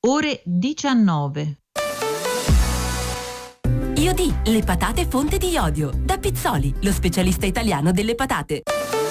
ore 19. Iodì, le patate fonte di iodio. Da Pizzoli, lo specialista italiano delle patate.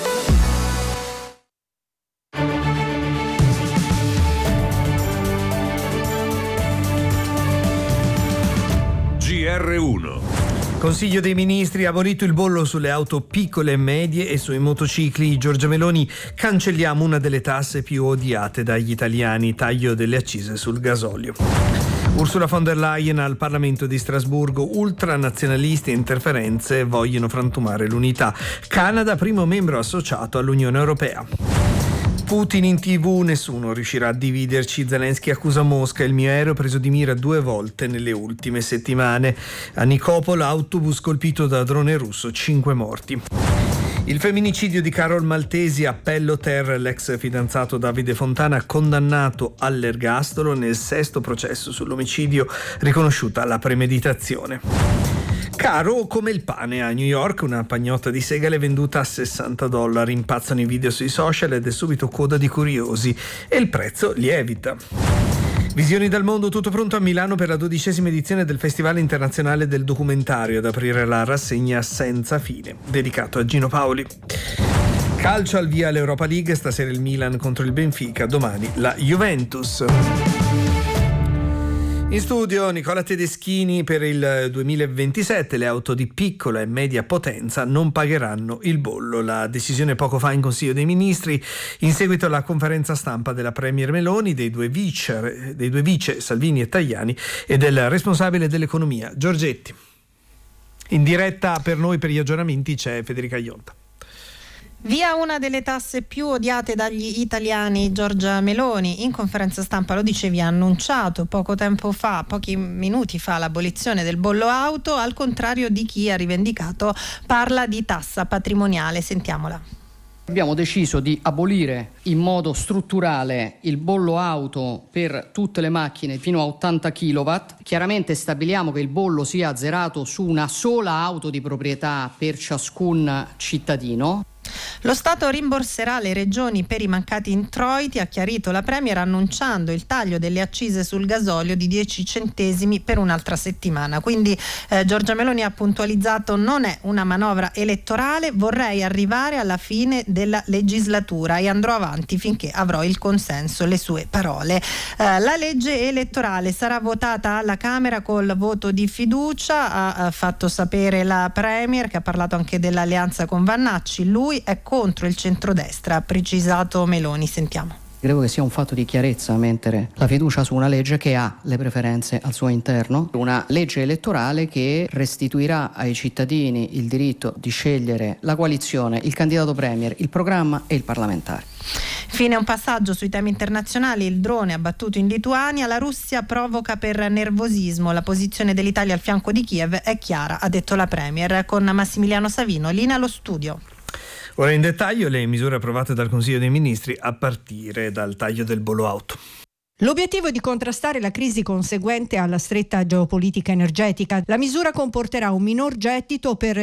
GR1. Consiglio dei Ministri ha abolito il bollo sulle auto piccole e medie e sui motocicli. Giorgia Meloni: cancelliamo una delle tasse più odiate dagli italiani, taglio delle accise sul gasolio. Ursula von der Leyen al Parlamento di Strasburgo: ultranazionalisti e interferenze vogliono frantumare l'unità. Canada, primo membro associato all'Unione Europea. Putin in TV: nessuno riuscirà a dividerci. Zelensky accusa Mosca: il mio aereo preso di mira 2 volte nelle ultime settimane. A Nikopol, autobus colpito da drone russo, 5 morti. Il femminicidio di Carol Maltesi, appello ter. L'ex fidanzato Davide Fontana condannato all'ergastolo. Nel 6º processo sull'omicidio riconosciuta la premeditazione. Caro come il pane a New York, una pagnotta di segale venduta a $60. Impazzano i video sui social ed è subito coda di curiosi e il prezzo lievita. Visioni dal mondo, tutto pronto a Milano per la 12ª edizione del Festival Internazionale del Documentario, ad aprire la rassegna Senza Fine, dedicato a Gino Paoli. Calcio, al via l'Europa League, stasera il Milan contro il Benfica, domani la Juventus. In studio Nicola Tedeschini. Per il 2027 le auto di piccola e media potenza non pagheranno il bollo. La decisione poco fa in Consiglio dei Ministri in seguito alla conferenza stampa della Premier Meloni, dei due vice Salvini e Tajani e del responsabile dell'economia Giorgetti. In diretta per noi per gli aggiornamenti c'è Federica Ionta. Via una delle tasse più odiate dagli italiani. Giorgia Meloni in conferenza stampa, lo dicevi, ha annunciato pochi minuti fa l'abolizione del bollo auto, al contrario di chi ha rivendicato, parla di tassa patrimoniale. Sentiamola. Abbiamo deciso di abolire in modo strutturale il bollo auto per tutte le macchine fino a 80 kW. Chiaramente stabiliamo che il bollo sia azzerato su una sola auto di proprietà per ciascun cittadino. Lo Stato rimborserà le regioni per i mancati introiti, ha chiarito la Premier, annunciando il taglio delle accise sul gasolio di 10 centesimi per un'altra settimana. Quindi Giorgia Meloni ha puntualizzato: non è una manovra elettorale, vorrei arrivare alla fine della legislatura e andrò avanti finché avrò il consenso, le sue parole. La legge elettorale sarà votata alla Camera col voto di fiducia, ha fatto sapere la Premier, che ha parlato anche dell'alleanza con Vannacci. Lui è contro il centrodestra, ha precisato Meloni. Sentiamo. Credo che sia un fatto di chiarezza mettere la fiducia su una legge che ha le preferenze al suo interno, una legge elettorale che restituirà ai cittadini il diritto di scegliere la coalizione, il candidato premier, il programma e il parlamentare. Fine un passaggio sui temi internazionali: il drone abbattuto in Lituania, la Russia provoca per nervosismo, la posizione dell'Italia al fianco di Kiev è chiara, ha detto la Premier. Con Massimiliano Savino, linea allo studio. Ora in dettaglio le misure approvate dal Consiglio dei Ministri, a partire dal taglio del bollo auto. L'obiettivo è di contrastare la crisi conseguente alla stretta geopolitica energetica. La misura comporterà un minor gettito per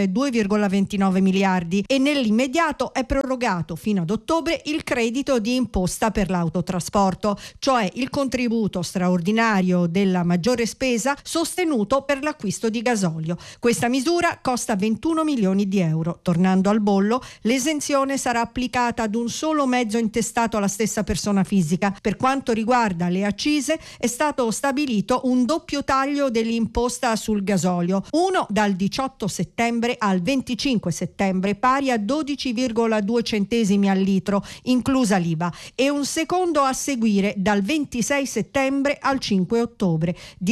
2,29 miliardi e nell'immediato è prorogato fino ad ottobre il credito di imposta per l'autotrasporto, cioè il contributo straordinario della maggiore spesa sostenuto per l'acquisto di gasolio. Questa misura costa 21 milioni di euro. Tornando al bollo, l'esenzione sarà applicata ad un solo mezzo intestato alla stessa persona fisica. Per quanto riguarda le accise, è stato stabilito un doppio taglio dell'imposta sul gasolio, uno dal 18 settembre al 25 settembre pari a 12,2 centesimi al litro, inclusa l'IVA, e un secondo a seguire dal 26 settembre al 5 ottobre di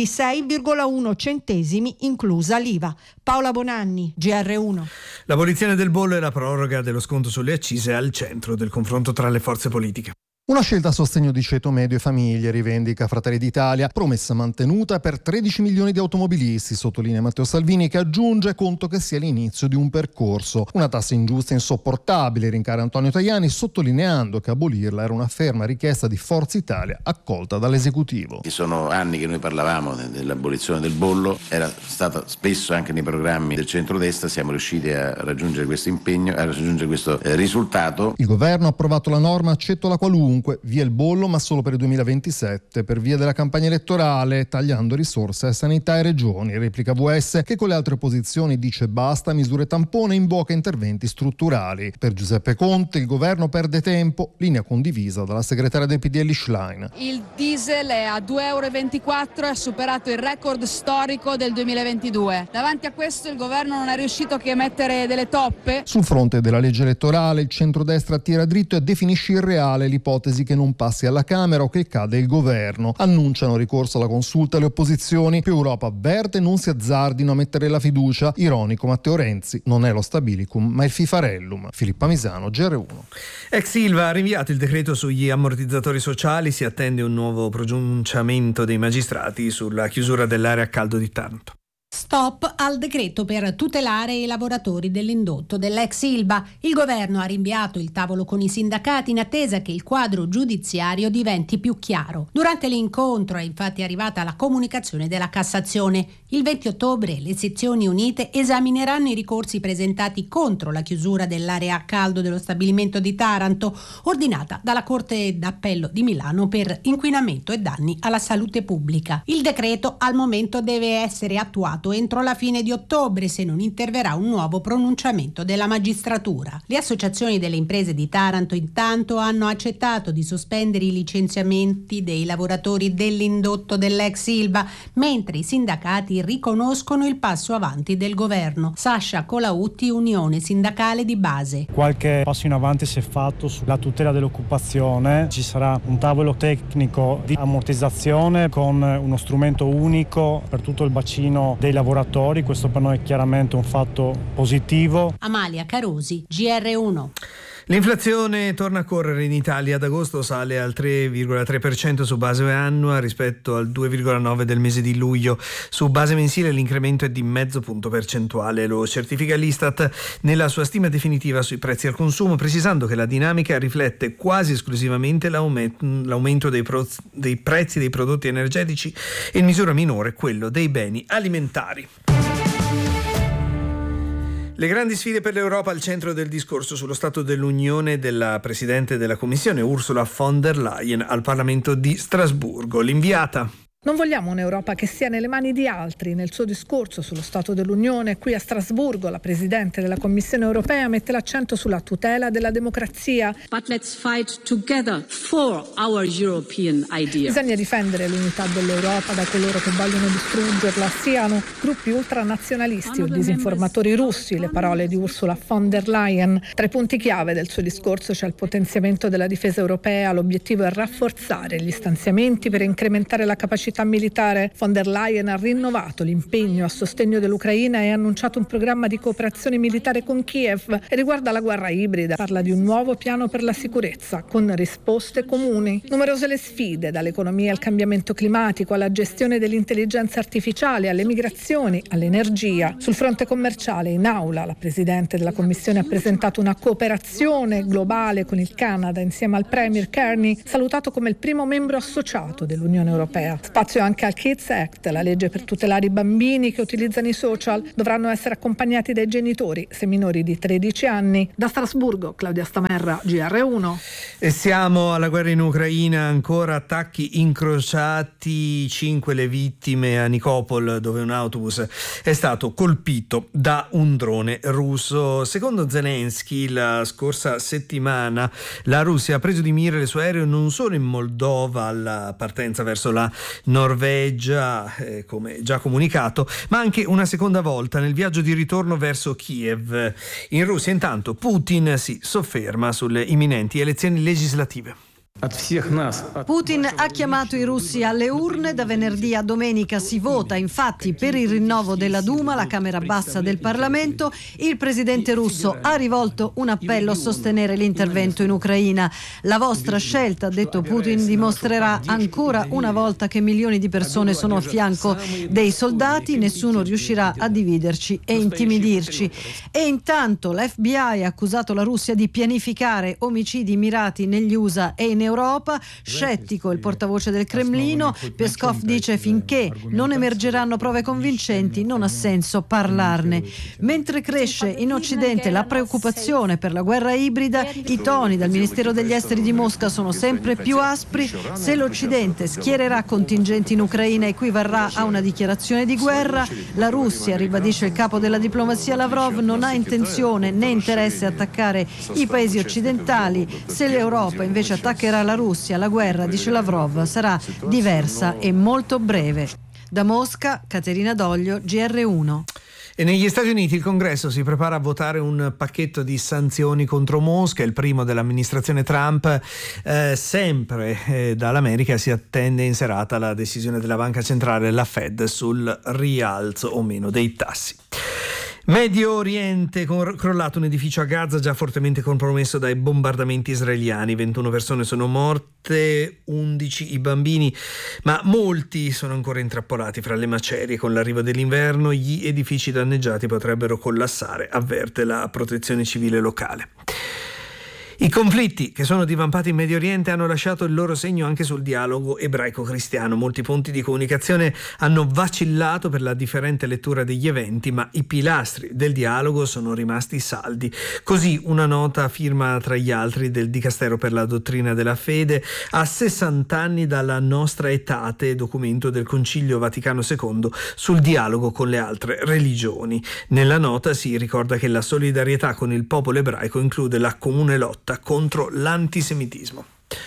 6,1 centesimi, inclusa l'IVA. Paola Bonanni, GR1. L'abolizione del bollo e la proroga dello sconto sulle accise al centro del confronto tra le forze politiche. Una scelta a sostegno di ceto medio e famiglie, rivendica Fratelli d'Italia, promessa mantenuta per 13 milioni di automobilisti, sottolinea Matteo Salvini, che aggiunge conto che sia l'inizio di un percorso. Una tassa ingiusta e insopportabile, rincara Antonio Tajani, sottolineando che abolirla era una ferma richiesta di Forza Italia accolta dall'esecutivo. Sono anni che noi parlavamo dell'abolizione del bollo, era stata spesso anche nei programmi del centrodestra, siamo riusciti a raggiungere questo impegno, a raggiungere questo risultato. Il governo ha approvato la norma accetto la qualunque, Dunque via il bollo, ma solo per il 2027, per via della campagna elettorale, tagliando risorse a sanità e regioni. Replica VS, che con le altre opposizioni dice basta misure tampone e invoca interventi strutturali. Per Giuseppe Conte il governo perde tempo, linea condivisa dalla segretaria del PDL Schlein. Il diesel è a 2,24 €, ha superato il record storico del 2022. Davanti a questo il governo non è riuscito che a mettere delle toppe. Sul fronte della legge elettorale il centrodestra tira dritto e definisce irreale l'ipotesi che non passi alla Camera o che cade il governo. Annunciano ricorso alla consulta alle opposizioni. Più Europa avverte, non si azzardino a mettere la fiducia. Ironico, Matteo Renzi non è lo stabilicum ma il fifarellum. Filippa Misano, GR1. Ex Ilva ha rinviato il decreto sugli ammortizzatori sociali, si attende un nuovo pronunciamento dei magistrati sulla chiusura dell'area a caldo di Taranto. Stop al decreto per tutelare i lavoratori dell'indotto dell'ex Ilva. Il governo ha rinviato il tavolo con i sindacati in attesa che il quadro giudiziario diventi più chiaro. Durante l'incontro è infatti arrivata la comunicazione della Cassazione. Il 20 ottobre le sezioni unite esamineranno i ricorsi presentati contro la chiusura dell'area a caldo dello stabilimento di Taranto, ordinata dalla Corte d'Appello di Milano per inquinamento e danni alla salute pubblica. Il decreto al momento deve essere attuato entro la fine di ottobre se non interverrà un nuovo pronunciamento della magistratura. Le associazioni delle imprese di Taranto intanto hanno accettato di sospendere i licenziamenti dei lavoratori dell'indotto dell'ex Ilva, mentre i sindacati riconoscono il passo avanti del governo. Sasha Colautti, Unione Sindacale di Base. Qualche passo in avanti si è fatto sulla tutela dell'occupazione. Ci sarà un tavolo tecnico di ammortizzazione con uno strumento unico per tutto il bacino dei lavoratori. Questo per noi è chiaramente un fatto positivo. Amalia Carosi, GR1. L'inflazione torna a correre in Italia. Ad agosto sale al 3,3% su base annua rispetto al 2,9% del mese di luglio. Su base mensile l'incremento è di mezzo punto percentuale. Lo certifica l'Istat nella sua stima definitiva sui prezzi al consumo, precisando che la dinamica riflette quasi esclusivamente l'aumento dei prezzi dei prodotti energetici e in misura minore quello dei beni alimentari. Le grandi sfide per l'Europa al centro del discorso sullo Stato dell'Unione della Presidente della Commissione Ursula von der Leyen al Parlamento di Strasburgo. L'inviata. Non vogliamo un'Europa che sia nelle mani di altri. Nel suo discorso sullo Stato dell'Unione qui a Strasburgo, la Presidente della Commissione europea mette l'accento sulla tutela della democrazia. But let's fight together for our European idea. Bisogna difendere l'unità dell'Europa da coloro che vogliono distruggerla, siano gruppi ultranazionalisti o disinformatori russi, le parole di Ursula von der Leyen. Tra i punti chiave del suo discorso c'è il potenziamento della difesa europea. L'obiettivo è rafforzare gli stanziamenti per incrementare la capacità militare. Von der Leyen ha rinnovato l'impegno a sostegno dell'Ucraina e ha annunciato un programma di cooperazione militare con Kiev e riguarda la guerra ibrida. Parla di un nuovo piano per la sicurezza con risposte comuni. Numerose le sfide, dall'economia al cambiamento climatico alla gestione dell'intelligenza artificiale, alle migrazioni, all'energia. Sul fronte commerciale in aula la Presidente della Commissione ha presentato una cooperazione globale con il Canada insieme al Premier Carney, salutato come il primo membro associato dell'Unione Europea. Spazio anche al Kids Act, la legge per tutelare i bambini che utilizzano i social. Dovranno essere accompagnati dai genitori se minori di 13 anni. Da Strasburgo, Claudia Stamerra, GR1. E siamo alla guerra in Ucraina, ancora attacchi incrociati, 5 le vittime a Nikopol, dove un autobus è stato colpito da un drone russo. Secondo Zelensky, la scorsa settimana la Russia ha preso di mira il suo aereo non solo in Moldova alla partenza verso la Norvegia, come già comunicato, ma anche una seconda volta nel viaggio di ritorno verso Kiev. In Russia intanto Putin si sofferma sulle imminenti elezioni legislative. Putin ha chiamato i russi alle urne. Da venerdì a domenica si vota infatti per il rinnovo della Duma, la Camera bassa del Parlamento. Il presidente russo ha rivolto un appello a sostenere l'intervento in Ucraina. La vostra scelta, ha detto Putin, dimostrerà ancora una volta che milioni di persone sono a fianco dei soldati. Nessuno riuscirà a dividerci e intimidirci. E intanto l'FBI ha accusato la Russia di pianificare omicidi mirati negli USA e in Europa. Scettico il portavoce del Cremlino. Peskov dice: finché non emergeranno prove convincenti non ha senso parlarne. Mentre cresce in Occidente la preoccupazione per la guerra ibrida, i toni dal Ministero degli Esteri di Mosca sono sempre più aspri. Se l'Occidente schiererà contingenti in Ucraina equivarrà a una dichiarazione di guerra. La Russia, ribadisce il capo della diplomazia Lavrov, non ha intenzione né interesse a attaccare i paesi occidentali. Se l'Europa invece attaccherà la Russia, la guerra, dice Lavrov, sarà diversa e molto breve. Da Mosca, Caterina Doglio, GR1. E negli Stati Uniti il Congresso si prepara a votare un pacchetto di sanzioni contro Mosca, il primo dell'amministrazione Trump. Sempre dall'America si attende in serata la decisione della Banca Centrale, la Fed, sul rialzo o meno dei tassi. Medio Oriente, crollato un edificio a Gaza già fortemente compromesso dai bombardamenti israeliani. 21 persone sono morte, 11 i bambini, ma molti sono ancora intrappolati fra le macerie. Con l'arrivo dell'inverno gli edifici danneggiati potrebbero collassare, avverte la protezione civile locale. I conflitti che sono divampati in Medio Oriente hanno lasciato il loro segno anche sul dialogo ebraico-cristiano. Molti punti di comunicazione hanno vacillato per la differente lettura degli eventi, ma i pilastri del dialogo sono rimasti saldi. Così una nota firma tra gli altri del Dicastero per la dottrina della fede a 60 anni dalla Nostra Aetate, documento del Concilio Vaticano II sul dialogo con le altre religioni. Nella nota si ricorda che la solidarietà con il popolo ebraico include la comune lotta contro l'antisemitismo.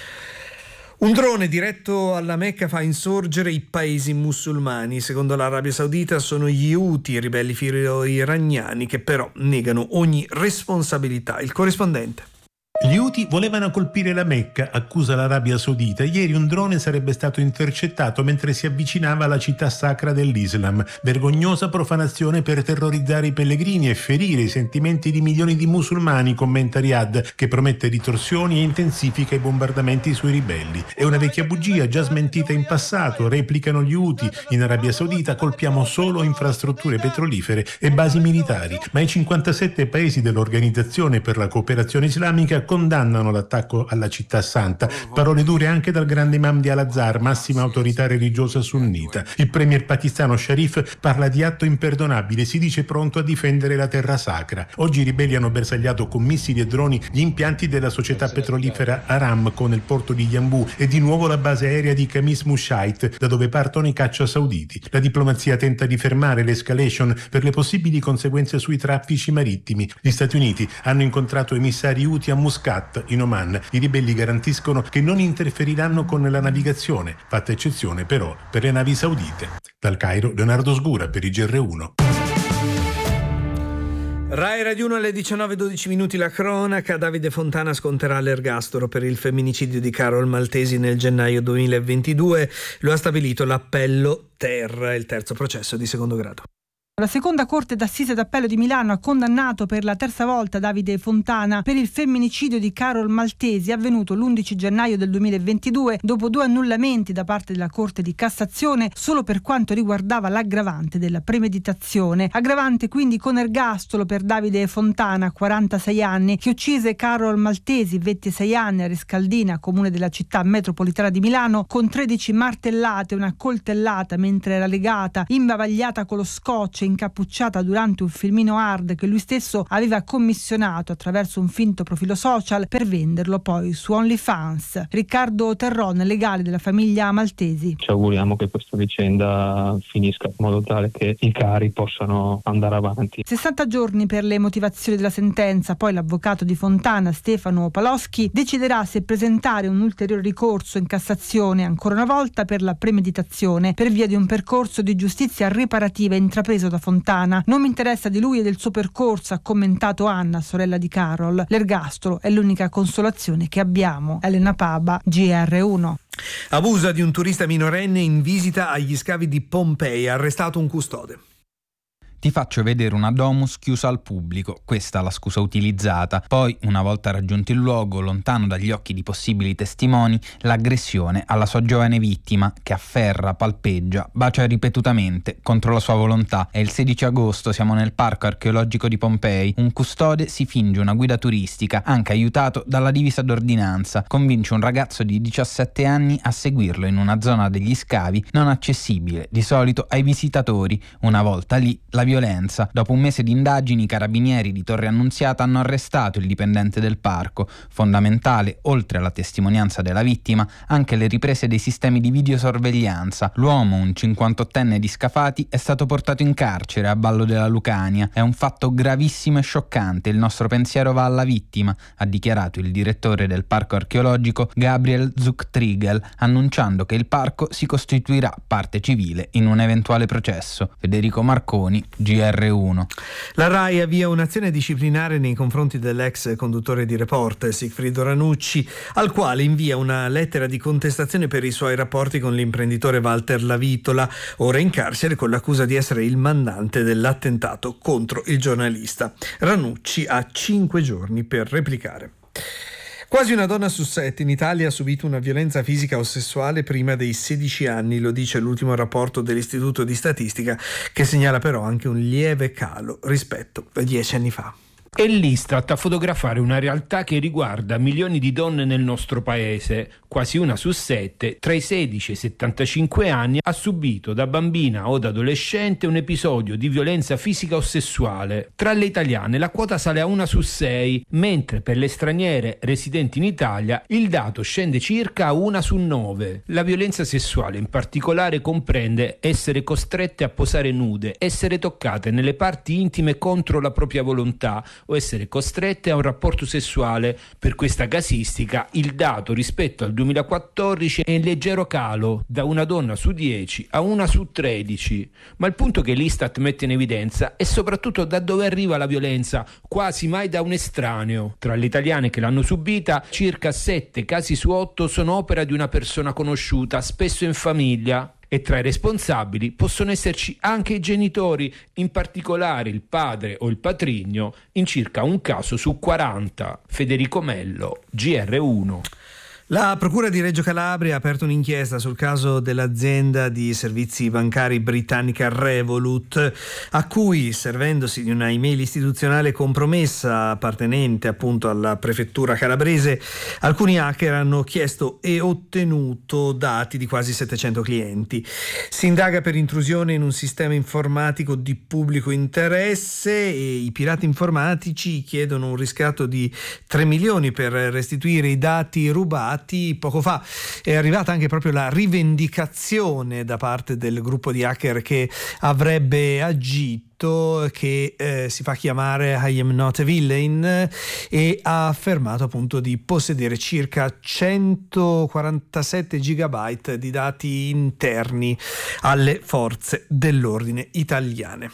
Un drone diretto alla Mecca fa insorgere i paesi musulmani. Secondo l'Arabia Saudita sono gli Houthi, i ribelli filo-iraniani, che però negano ogni responsabilità. Il corrispondente. Gli Houthi volevano colpire la Mecca, accusa l'Arabia Saudita. Ieri un drone sarebbe stato intercettato mentre si avvicinava alla città sacra dell'Islam. Vergognosa profanazione per terrorizzare i pellegrini e ferire i sentimenti di milioni di musulmani, commenta Riyadh, che promette ritorsioni e intensifica i bombardamenti sui ribelli. È una vecchia bugia già smentita in passato, replicano gli Houthi. In Arabia Saudita colpiamo solo infrastrutture petrolifere e basi militari, ma i 57 paesi dell'Organizzazione per la Cooperazione Islamica condannano l'attacco alla città santa. Parole dure anche dal grande imam di Al-Azhar, massima autorità religiosa sunnita. Il premier pakistano Sharif parla di atto imperdonabile, si dice pronto a difendere la terra sacra. Oggi i ribelli hanno bersagliato con missili e droni gli impianti della società petrolifera Aramco nel porto di Yanbu e di nuovo la base aerea di Khamis Mushait, da dove partono i caccia sauditi. La diplomazia tenta di fermare l'escalation per le possibili conseguenze sui traffici marittimi. Gli Stati Uniti hanno incontrato emissari Houthi a Muscat, in Oman. I ribelli garantiscono che non interferiranno con la navigazione, fatta eccezione però per le navi saudite. Dal Cairo, Leonardo Sgura per il GR1. Rai Radio 1 alle 19:12 la cronaca. Davide Fontana sconterà l'ergastolo per il femminicidio di Carol Maltesi nel gennaio 2022. Lo ha stabilito l'appello Terra, il terzo processo di secondo grado. La seconda Corte d'Assise d'Appello di Milano ha condannato per la terza volta Davide Fontana per il femminicidio di Carol Maltesi avvenuto l'11 gennaio del 2022 dopo 2 annullamenti da parte della Corte di Cassazione solo per quanto riguardava l'aggravante della premeditazione. Aggravante quindi con ergastolo per Davide Fontana, 46 anni, che uccise Carol Maltesi, 26 anni, a Rescaldina, comune della città metropolitana di Milano, con 13 martellate e una coltellata mentre era legata, imbavagliata con lo scotch, incappucciata durante un filmino hard che lui stesso aveva commissionato attraverso un finto profilo social per venderlo poi su OnlyFans. Riccardo Terron, legale della famiglia Maltesi. Ci auguriamo che questa vicenda finisca in modo tale che i cari possano andare avanti. 60 giorni per le motivazioni della sentenza, poi l'avvocato di Fontana, Stefano Paloschi, deciderà se presentare un ulteriore ricorso in Cassazione, ancora una volta per la premeditazione, per via di un percorso di giustizia riparativa intrapreso da Fontana. Non mi interessa di lui e del suo percorso, ha commentato Anna, sorella di Carol. L'ergastolo è l'unica consolazione che abbiamo. Elena Paba, GR1. Abusa di un turista minorenne in visita agli scavi di Pompei, arrestato un custode. Ti faccio vedere una domus chiusa al pubblico, questa la scusa utilizzata. Poi, una volta raggiunto il luogo, lontano dagli occhi di possibili testimoni, l'aggressione alla sua giovane vittima, che afferra, palpeggia, bacia ripetutamente contro la sua volontà. È il 16 agosto, siamo nel parco archeologico di Pompei. Un custode si finge una guida turistica, anche aiutato dalla divisa d'ordinanza. Convince un ragazzo di 17 anni a seguirlo in una zona degli scavi non accessibile di solito ai visitatori. Una volta lì, la violenza. Dopo un mese di indagini, i carabinieri di Torre Annunziata hanno arrestato il dipendente del parco. Fondamentale, oltre alla testimonianza della vittima, anche le riprese dei sistemi di videosorveglianza. L'uomo, un 58enne di Scafati, è stato portato in carcere a Ballo della Lucania. È un fatto gravissimo e scioccante. Il nostro pensiero va alla vittima, ha dichiarato il direttore del parco archeologico Gabriel Zuchtriegel, annunciando che il parco si costituirà parte civile in un eventuale processo. Federico Marconi, GR1. La RAI avvia un'azione disciplinare nei confronti dell'ex conduttore di Report, Sigfrido Ranucci, al quale invia una lettera di contestazione per i suoi rapporti con l'imprenditore Walter Lavitola, ora in carcere con l'accusa di essere il mandante dell'attentato contro il giornalista. Ranucci ha 5 giorni per replicare. Quasi una donna su 7 in Italia ha subito una violenza fisica o sessuale prima dei 16 anni, lo dice l'ultimo rapporto dell'Istituto di Statistica, che segnala però anche un lieve calo rispetto a 10 anni fa. È l'Istat a fotografare una realtà che riguarda milioni di donne nel nostro paese. Quasi una su 7, tra i 16 e i 75 anni, ha subito da bambina o da adolescente un episodio di violenza fisica o sessuale. Tra le italiane la quota sale a 1 su 6, mentre per le straniere residenti in Italia il dato scende circa a 1 su 9. La violenza sessuale in particolare comprende essere costrette a posare nude, essere toccate nelle parti intime contro la propria volontà o essere costrette a un rapporto sessuale. Per questa casistica il dato rispetto al 2014 è in leggero calo, da una donna su 10 a 1 su 13. Ma il punto che l'Istat mette in evidenza è soprattutto da dove arriva la violenza, quasi mai da un estraneo. Tra le italiane che l'hanno subita, circa 7 casi su 8 sono opera di una persona conosciuta, spesso in famiglia. E tra i responsabili possono esserci anche i genitori, in particolare il padre o il patrigno, in circa un caso su 40. Federico Mello, GR1. La Procura di Reggio Calabria ha aperto un'inchiesta sul caso dell'azienda di servizi bancari britannica Revolut, a cui, servendosi di una email istituzionale compromessa appartenente appunto alla prefettura calabrese, alcuni hacker hanno chiesto e ottenuto dati di quasi 700 clienti. Si indaga per intrusione in un sistema informatico di pubblico interesse e i pirati informatici chiedono un riscatto di 3 milioni per restituire i dati rubati. Poco fa è arrivata anche proprio la rivendicazione da parte del gruppo di hacker che avrebbe agito, che si fa chiamare I am not a villain, e ha affermato appunto di possedere circa 147 gigabyte di dati interni alle forze dell'ordine italiane.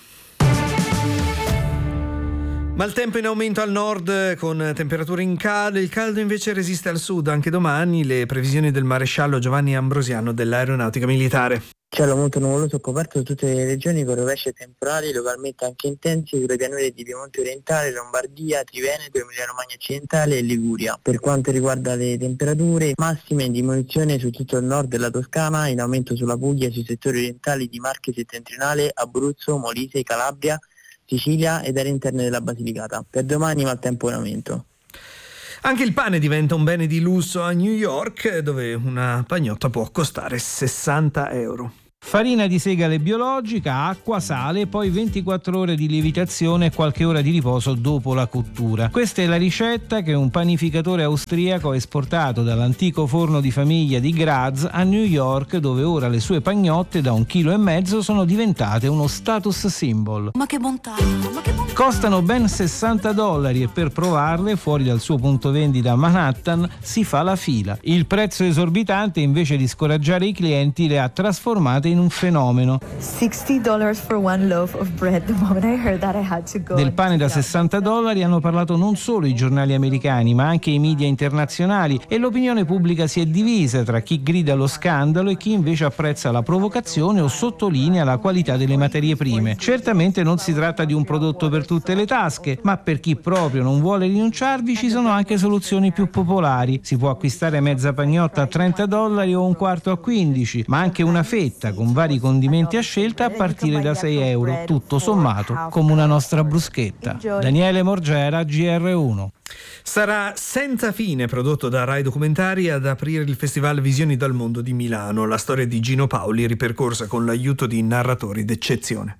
Maltempo in aumento al nord con temperature in calo, il caldo invece resiste al sud anche domani, le previsioni del maresciallo Giovanni Ambrosiano dell'Aeronautica Militare. Cielo molto nuvoloso coperto da tutte le regioni con rovesci temporali localmente anche intensi sulle pianure di Piemonte orientale, Lombardia, Triveneto, Emiliano Magna occidentale e Liguria. Per quanto riguarda le temperature, massime in diminuzione su tutto il nord della Toscana, in aumento sulla Puglia e sui settori orientali di Marche settentrionale, Abruzzo, Molise, Calabria, Sicilia ed aree interne della Basilicata. Per domani maltempo in aumento. Anche il pane diventa un bene di lusso a New York, dove una pagnotta può costare 60 euro. Farina di segale biologica, acqua, sale, poi 24 ore di lievitazione e qualche ora di riposo dopo la cottura. Questa è la ricetta che un panificatore austriaco ha esportato dall'antico forno di famiglia di Graz a New York, dove ora le sue pagnotte da 1,5 kg sono diventate uno status symbol. Ma che bontà! Costano ben $60 e per provarle, fuori dal suo punto vendita a Manhattan, si fa la fila. Il prezzo esorbitante, invece di scoraggiare i clienti, le ha trasformate in in un fenomeno. $60 for one loaf of bread. The moment I heard that, I had to go. Del pane da $60 hanno parlato non solo i giornali americani, ma anche i media internazionali, e l'opinione pubblica si è divisa tra chi grida lo scandalo e chi invece apprezza la provocazione o sottolinea la qualità delle materie prime. Certamente non si tratta di un prodotto per tutte le tasche, ma per chi proprio non vuole rinunciarvi ci sono anche soluzioni più popolari. Si può acquistare mezza pagnotta a $30 o un quarto a 15, ma anche una fetta con vari condimenti a scelta a partire da €6, tutto sommato come una nostra bruschetta. Daniele Morgera, GR1. Sarà Senza fine, prodotto da Rai Documentari, ad aprire il Festival Visioni dal Mondo di Milano. La storia di Gino Paoli ripercorsa con l'aiuto di narratori d'eccezione.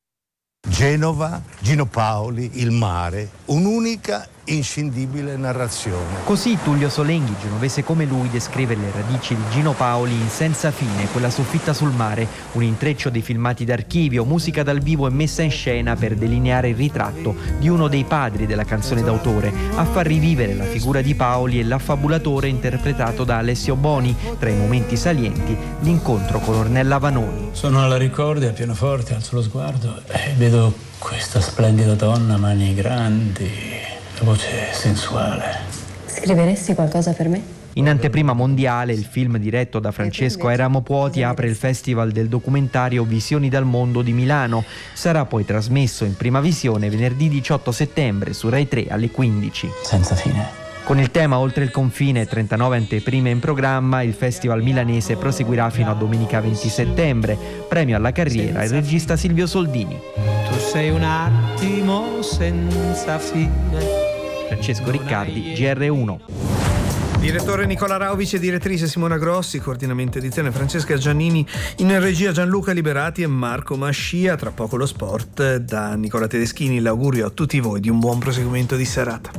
Genova, Gino Paoli, il mare, un'unica inscindibile narrazione. Così Tullio Solenghi, genovese come lui, descrive le radici di Gino Paoli in Senza fine, quella soffitta sul mare, un intreccio di filmati d'archivio, musica dal vivo e messa in scena per delineare il ritratto di uno dei padri della canzone d'autore, a far rivivere la figura di Paoli e l'affabulatore interpretato da Alessio Boni. Tra i momenti salienti, l'incontro con Ornella Vanoni. Sono alla Ricordi al pianoforte, alzo lo sguardo e vedo questa splendida donna, mani grandi, voce sensuale. Scriveresti qualcosa per me? In anteprima mondiale, il film diretto da Francesco Eramo Puoti apre il Festival del documentario Visioni dal Mondo di Milano. Sarà poi trasmesso in prima visione venerdì 18 settembre su Rai 3 alle 15. Senza fine. Con il tema Oltre il confine e 39 anteprime in programma, il festival milanese proseguirà fino a domenica 20 settembre. Premio alla carriera il regista Silvio Soldini. Tu sei un attimo senza fine. Francesco Riccardi, GR1. Direttore Nicola Rauvic e direttrice Simona Grossi, coordinamento edizione Francesca Giannini, in regia Gianluca Liberati e Marco Mascia. Tra poco lo sport da Nicola Tedeschini. L'augurio a tutti voi di un buon proseguimento di serata.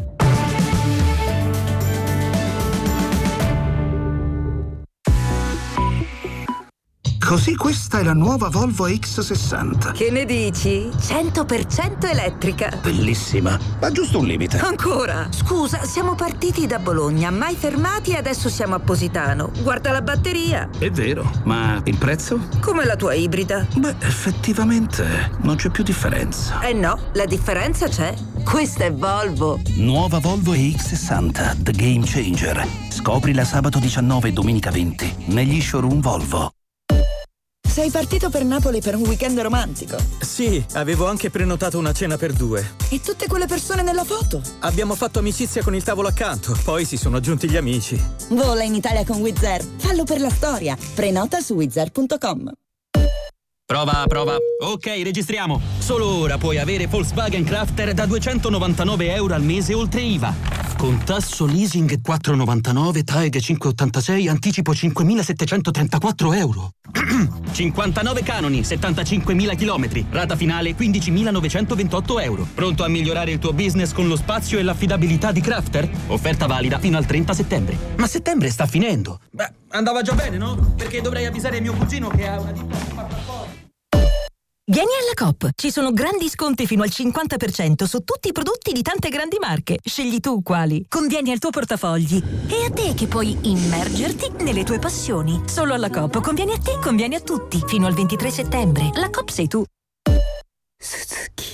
Così questa è la nuova Volvo X60. Che ne dici? 100% elettrica. Bellissima, ma giusto un limite. Ancora? Scusa, siamo partiti da Bologna, mai fermati e adesso siamo a Positano. Guarda la batteria. È vero, ma il prezzo? Come la tua ibrida. Beh, effettivamente non c'è più differenza. Eh no, la differenza c'è. Questa è Volvo. Nuova Volvo EX60, The Game Changer. Scoprila sabato 19 e domenica 20 negli showroom Volvo. Sei partito per Napoli per un weekend romantico? Sì, avevo anche prenotato una cena per 2. E tutte quelle persone nella foto? Abbiamo fatto amicizia con il tavolo accanto, poi si sono aggiunti gli amici. Vola in Italia con Wizz Air. Fallo per la storia. Prenota su wizzair.com. Prova. Ok, registriamo. Solo ora puoi avere Volkswagen Crafter da €299 al mese oltre IVA. Con tasso leasing 4,99, TAEG 5,86, anticipo €5.734. 59 canoni, 75.000 chilometri. Rata finale €15.928. Pronto a migliorare il tuo business con lo spazio e l'affidabilità di Crafter? Offerta valida fino al 30 settembre. Ma settembre sta finendo. Beh, andava già bene, no? Perché dovrei avvisare mio cugino che ha una ditta. Vieni alla Coop, ci sono grandi sconti fino al 50% su tutti i prodotti di tante grandi marche. Scegli tu quali. Convieni al tuo portafogli. E a te che puoi immergerti nelle tue passioni. Solo alla Coop conviene a te, conviene a tutti. Fino al 23 settembre. La Coop sei tu. Suzuki.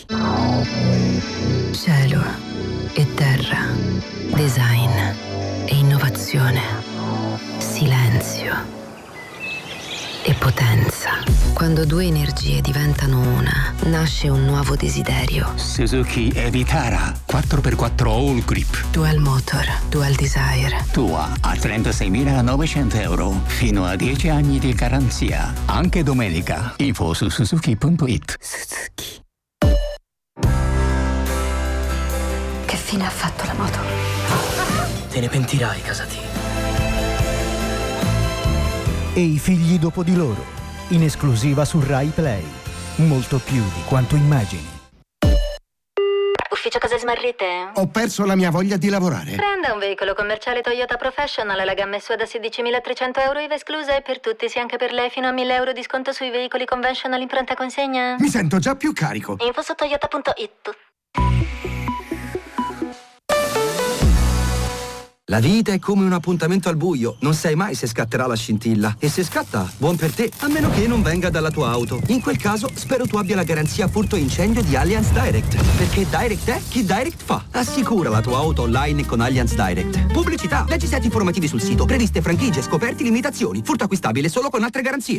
Cielo e terra. Design e innovazione. Silenzio e potenza. Quando due energie diventano una, nasce un nuovo desiderio. Suzuki Evitara 4x4 All Grip. Dual Motor, Dual Desire. Tua a €36.900 fino a 10 anni di garanzia. Anche domenica. Info su suzuki.it. Suzuki. Che fine ha fatto la moto? Te ne pentirai, Casati. E i figli dopo di loro, in esclusiva su Rai Play. Molto più di quanto immagini. Ufficio case smarrite? Ho perso la mia voglia di lavorare. Prenda un veicolo commerciale Toyota Professional, la gamma SUV da €16.300, IVA esclusa, e per tutti, sì anche per lei, fino a €1.000 di sconto sui veicoli conventional in pronta consegna. Mi sento già più carico. Info su toyota.it. La vita è come un appuntamento al buio, non sai mai se scatterà la scintilla. E se scatta, buon per te, a meno che non venga dalla tua auto. In quel caso, spero tu abbia la garanzia furto incendio di Allianz Direct. Perché Direct è chi Direct fa. Assicura la tua auto online con Allianz Direct. Pubblicità, leggi set informativi sul sito, previste franchigie, scoperti, limitazioni. Furto acquistabile solo con altre garanzie.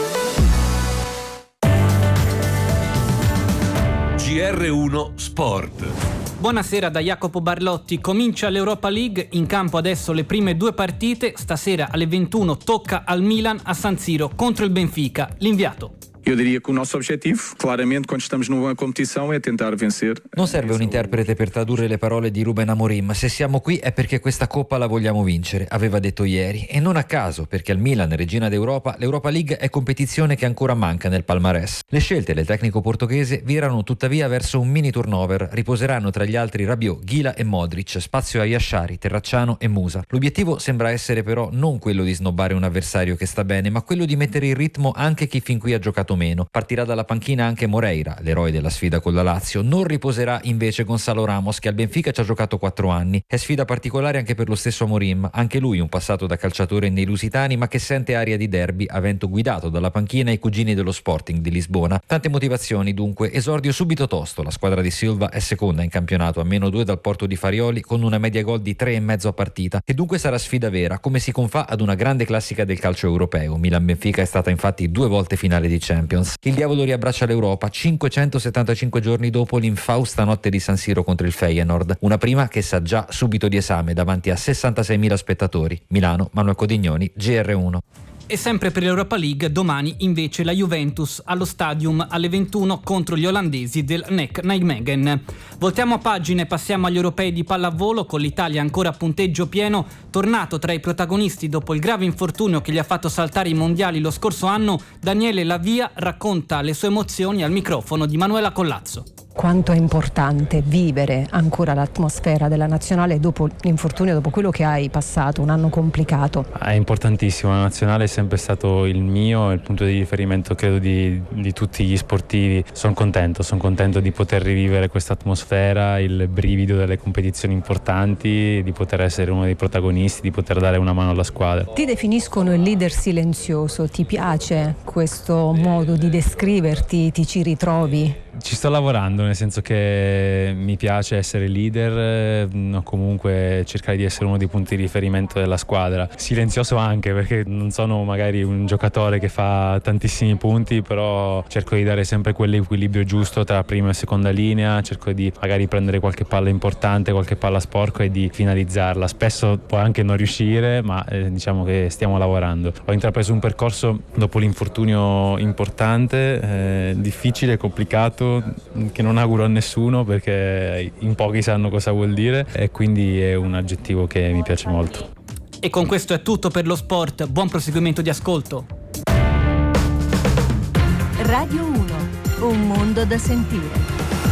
GR1 Sport. Buonasera da Jacopo Barlotti. Comincia l'Europa League, in campo adesso le prime 2 partite. Stasera alle 21 tocca al Milan a San Siro contro il Benfica. L'inviato. Eu diria que o nosso objetivo, claramente, quando estamos numa competição, é tentar vencer. Non serve un interprete per tradurre le parole di Ruben Amorim. Se siamo qui è perché questa coppa la vogliamo vincere, aveva detto ieri. E non a caso, perché al Milan, regina d'Europa, l'Europa League è competizione che ancora manca nel palmarès. Le scelte del tecnico portoghese virano tuttavia verso un mini turnover. Riposeranno tra gli altri Rabiot, Ghila e Modric, spazio a Yashari, Terracciano e Musa. L'obiettivo sembra essere però non quello di snobbare un avversario che sta bene, ma quello di mettere in ritmo anche chi fin qui ha giocato meno. Partirà dalla panchina anche Moreira, l'eroe della sfida con la Lazio. Non riposerà invece Gonzalo Ramos, che al Benfica ci ha giocato 4 anni. È sfida particolare anche per lo stesso Amorim, anche lui un passato da calciatore nei Lusitani, ma che sente aria di derby, avendo guidato dalla panchina i cugini dello Sporting di Lisbona. Tante motivazioni dunque, esordio subito tosto. La squadra di Silva è seconda in campionato, a -2 dal Porto di Farioli, con una media gol di 3,5 a partita, e dunque sarà sfida vera, come si confà ad una grande classica del calcio europeo. Milan-Benfica è stata infatti 2 volte finale di Champions. Il diavolo riabbraccia l'Europa 575 giorni dopo l'infausta notte di San Siro contro il Feyenoord, una prima che sa già subito di esame davanti a 66.000 spettatori. Milano, Manuel Codignoni, GR1. E sempre per l'Europa League, domani invece la Juventus allo Stadium alle 21 contro gli olandesi del NEC Nijmegen. Voltiamo a pagina e passiamo agli europei di pallavolo, con l'Italia ancora a punteggio pieno, tornato tra i protagonisti dopo il grave infortunio che gli ha fatto saltare i mondiali lo scorso anno. Daniele Lavia racconta le sue emozioni al microfono di Manuela Collazzo. Quanto è importante vivere ancora l'atmosfera della nazionale dopo l'infortunio, dopo quello che hai passato, un anno complicato. È importantissimo, la nazionale è sempre stato il mio, il punto di riferimento credo di tutti gli sportivi. Sono contento di poter rivivere questa atmosfera, il brivido delle competizioni importanti, di poter essere uno dei protagonisti, di poter dare una mano alla squadra. Ti definiscono il leader silenzioso, ti piace questo modo di descriverti, ti ci ritrovi? Ci sto lavorando, nel senso che mi piace essere leader, o comunque cercare di essere uno dei punti di riferimento della squadra. Silenzioso anche, perché non sono magari un giocatore che fa tantissimi punti, però cerco di dare sempre quell'equilibrio giusto tra prima e seconda linea, cerco di magari prendere qualche palla importante, qualche palla sporca e di finalizzarla. Spesso può anche non riuscire, ma diciamo che stiamo lavorando. Ho intrapreso un percorso dopo l'infortunio importante, difficile, complicato, che non auguro a nessuno perché in pochi sanno cosa vuol dire, e quindi è un aggettivo che mi piace molto. E con questo è tutto per lo sport, buon proseguimento di ascolto. Radio 1, un mondo da sentire.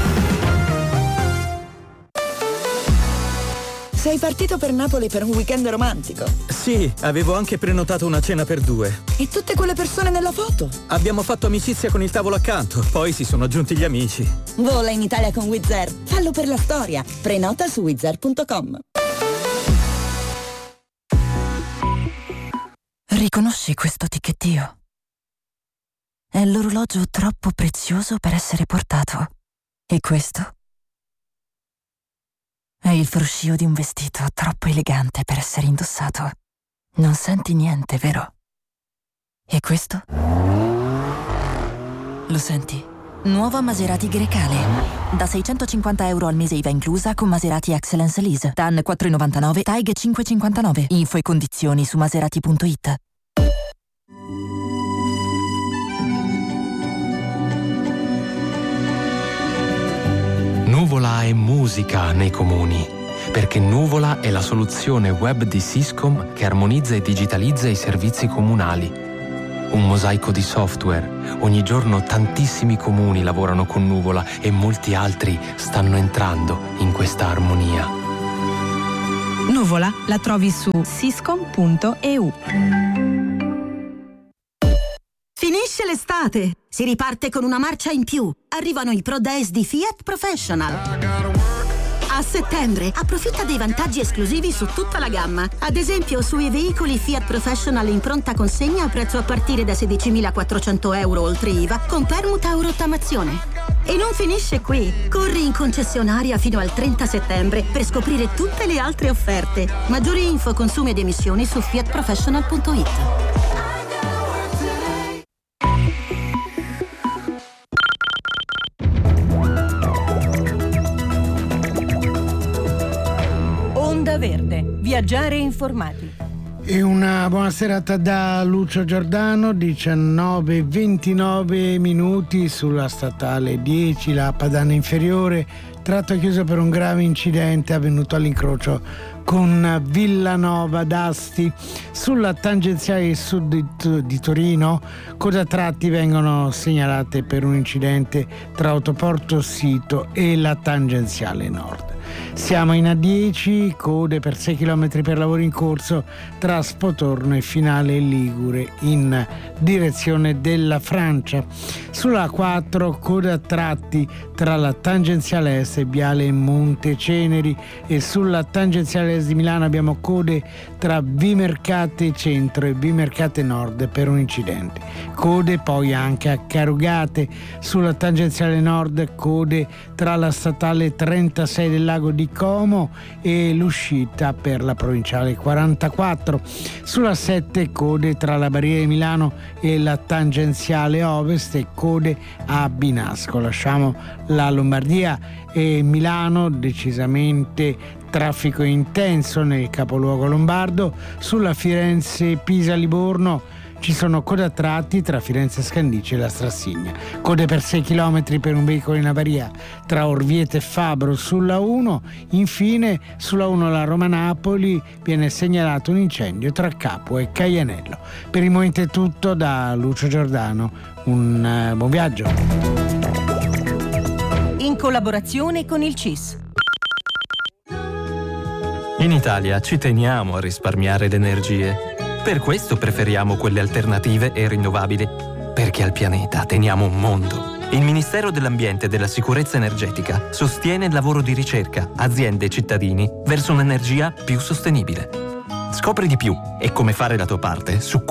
Sei partito per Napoli per un weekend romantico? Sì, avevo anche prenotato una cena per 2. E tutte quelle persone nella foto? Abbiamo fatto amicizia con il tavolo accanto, poi si sono aggiunti gli amici. Vola in Italia con Wizz Air, fallo per la storia. Prenota su wizzair.com. Riconosci questo ticchettio? È l'orologio troppo prezioso per essere portato. E questo? È il fruscio di un vestito troppo elegante per essere indossato. Non senti niente, vero? E questo? Lo senti? Nuova Maserati Grecale. Da €650 al mese IVA inclusa con Maserati Excellence Lease. TAN 4,99, TAIG 5,59. Info e condizioni su maserati.it. Nuvola è musica nei comuni, perché Nuvola è la soluzione web di Syscom che armonizza e digitalizza i servizi comunali. Un mosaico di software. Ogni giorno tantissimi comuni lavorano con Nuvola e molti altri stanno entrando in questa armonia. Nuvola la trovi su syscom.eu. Finisce l'estate! Si riparte con una marcia in più. Arrivano i Pro Days di Fiat Professional. A settembre, approfitta dei vantaggi esclusivi su tutta la gamma. Ad esempio, sui veicoli Fiat Professional in pronta consegna a prezzo a partire da 16.400 euro oltre IVA, con permuta o rottamazione. E non finisce qui. Corri in concessionaria fino al 30 settembre per scoprire tutte le altre offerte. Maggiori info, consumi ed emissioni su fiatprofessional.it. Onda Verde, viaggiare informati. E una buona serata da Lucio Giordano, 19:29 minuti sulla statale 10, la Padana Inferiore, tratto chiuso per un grave incidente avvenuto all'incrocio con Villanova d'Asti. Sulla tangenziale sud di Torino, code a tratti vengono segnalate per un incidente tra Autoporto Sito e la tangenziale nord. Siamo in A10, code per 6 km per lavori in corso tra Spotorno e Finale Ligure in direzione della Francia. Sulla A4, code a tratti tra la tangenziale est e Viale Monteceneri, e sulla tangenziale est di Milano abbiamo code tra Vimercate Centro e Vimercate Nord per un incidente. Code poi anche a Carugate. Sulla tangenziale nord, code tra la statale 36 del Lago di Como e l'uscita per la provinciale 44. Sulla 7, code tra la Barriera di Milano e la tangenziale ovest e code a Binasco. Lasciamo la Lombardia e Milano, decisamente traffico intenso nel capoluogo lombardo. Sulla Firenze-Pisa-Livorno ci sono code a tratti tra Firenze Scandicci e la Strassigna. Code per 6 km per un veicolo in avaria tra Orvieto e Fabro sulla 1. Infine, sulla 1 la Roma-Napoli viene segnalato un incendio tra Capua e Caianello. Per il momento è tutto da Lucio Giordano. Un buon viaggio. In collaborazione con il CIS. In Italia ci teniamo a risparmiare le energie. Per questo preferiamo quelle alternative e rinnovabili, perché al pianeta teniamo un mondo. Il Ministero dell'Ambiente e della Sicurezza Energetica sostiene il lavoro di ricerca, aziende e cittadini verso un'energia più sostenibile. Scopri di più e come fare la tua parte su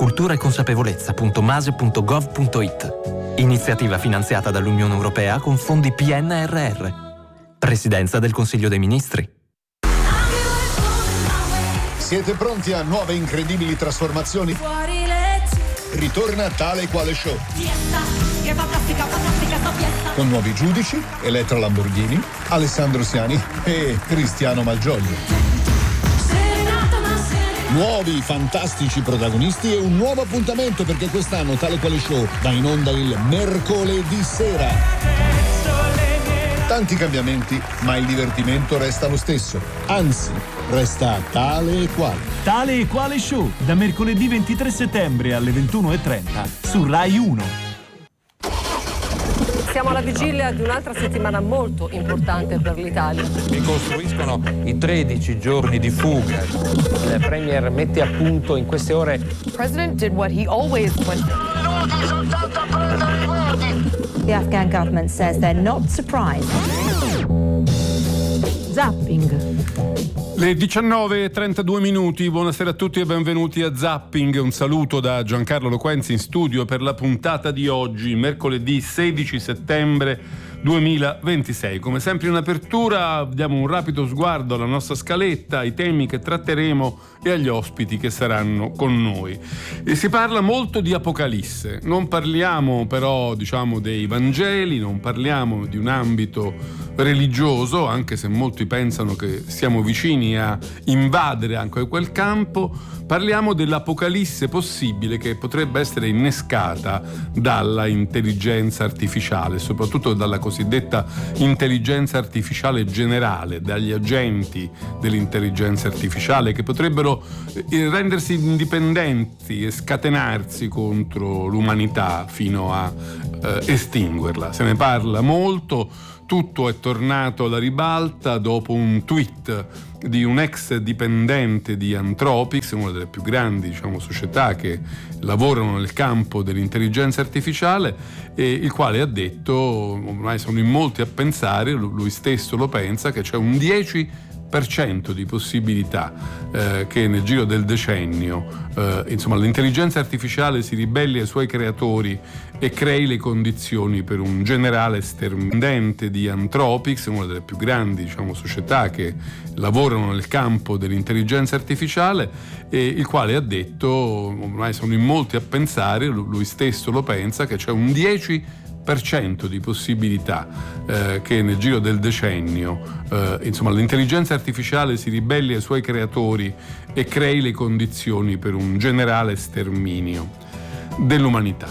culturaeconsapevolezza.mase.gov.it. Iniziativa finanziata dall'Unione Europea con fondi PNRR. Presidenza del Consiglio dei Ministri. Siete pronti a nuove incredibili trasformazioni? Ritorna Tale e Quale Show. Con nuovi giudici, Elettra Lamborghini, Alessandro Siani e Cristiano Malgioglio. Nuovi fantastici protagonisti e un nuovo appuntamento, perché quest'anno Tale e Quale Show va in onda il mercoledì sera. Tanti cambiamenti, ma il divertimento resta lo stesso. Anzi, resta Tale e Quale. Tale e Quale Show, da mercoledì 23 settembre alle 21:30 su Rai 1. Siamo alla vigilia di un'altra settimana molto importante per l'Italia. Ricostruiscono i 13 giorni di fuga. Il Premier mette a punto in queste ore. The President did what he always would. The Afghan government says they're not surprised. Zapping. Le 19:32 minuti, buonasera a tutti e benvenuti a Zapping. Un saluto da Giancarlo Loquenzi in studio per la puntata di oggi, mercoledì 16 settembre 2026. Come sempre in apertura diamo un rapido sguardo alla nostra scaletta, ai temi che tratteremo e agli ospiti che saranno con noi. E si parla molto di Apocalisse, non parliamo però dei Vangeli, non parliamo di un ambito religioso, anche se molti pensano che siamo vicini a invadere anche quel campo. Parliamo dell'Apocalisse possibile che potrebbe essere innescata dalla intelligenza artificiale, soprattutto dalla cosiddetta intelligenza artificiale generale, dagli agenti dell'intelligenza artificiale che potrebbero rendersi indipendenti e scatenarsi contro l'umanità fino a estinguerla. Se ne parla molto, tutto è tornato alla ribalta dopo un tweet di un ex dipendente di Anthropic, una delle più grandi, diciamo, società che lavorano nel campo dell'intelligenza artificiale, il quale ha detto, ormai sono in molti a pensare, lui stesso lo pensa, che c'è un 10% di possibilità che nel giro del decennio l'intelligenza artificiale si ribelli ai suoi creatori e crei le condizioni per un generale sterminante di Anthropic, una delle più grandi, diciamo, società che lavorano nel campo dell'intelligenza artificiale, il quale ha detto, ormai sono in molti a pensare, lui stesso lo pensa, che c'è un 10% di possibilità che nel giro del decennio l'intelligenza artificiale si ribelli ai suoi creatori e crei le condizioni per un generale sterminio dell'umanità.